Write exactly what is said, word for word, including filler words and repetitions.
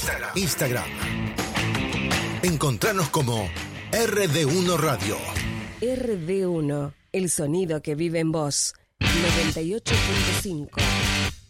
Instagram. Instagram. Encontranos como R D uno Radio. R D uno, el sonido que vive en vos. noventa y ocho punto cinco.